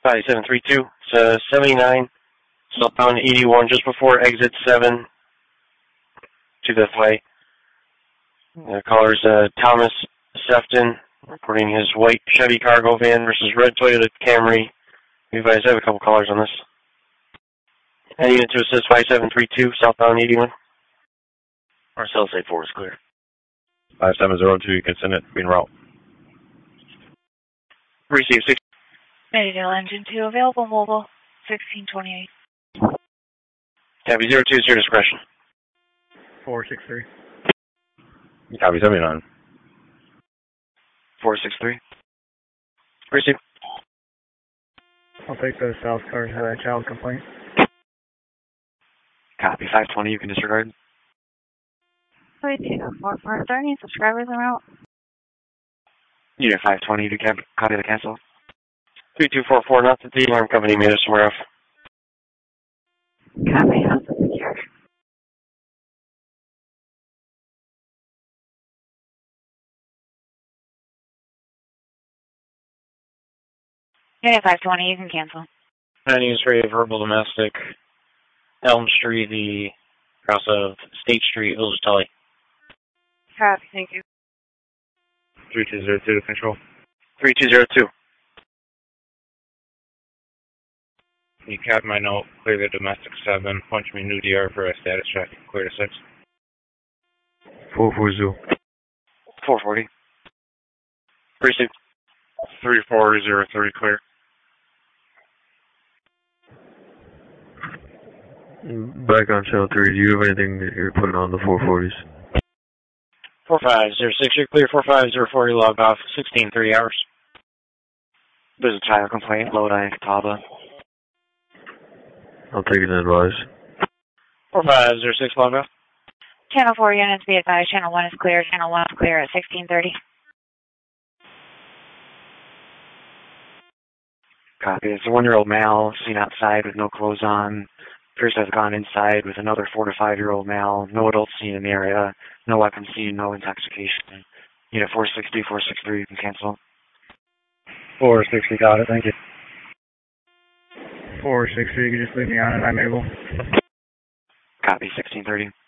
5732. It's 79, southbound 81, just before exit 7 to the flight. The caller's Thomas Sefton, reporting his white Chevy cargo van versus red Toyota Camry. Be advised, I have a couple callers on this. Any unit to assist 5732, southbound 81. Marcel, say 4 is clear. 5702, you can send it en route. Receive 6. Maydale Engine 2, available mobile, 1628. Copy 02 is your discretion. 463. Copy 79. 463. Receive. I'll take the South Car child complaint. Copy 520, you can disregard. 4430, subscribers en route. Unit 520, you can copy the cancel. 3244, not that the alarm company made us aware of. Copy, house is secure. Unit 520, you can cancel. 9 News Radio, verbal domestic. Elm Street, the cross of State Street, Village Tully. Copy, thank you. 3202 to control. 3202. You cap my note, clear the domestic 7, punch me new DR for a status check, clear to 6. 440. 440. Receive. 3403, clear. Back on channel 3, do you have anything that you're putting on the 440s? 4506, you're clear. 4504, you log off. 16, 3 hours. There's a child complaint, Lodi, Catawba. I'll take it and advise. 4506, log off. Channel 4 units, be advised, channel 1 is clear. Channel 1 is clear at 1630. Copy. It's a 1-year-old male seen outside with no clothes on. Appears to have gone inside with another 4 to 5-year-old male. No adults seen in the area. No weapons seen. No intoxication. Unit 460, 463, you can cancel. 460, got it, thank you. 463, you can just leave me on it, I'm able. Copy, 1630.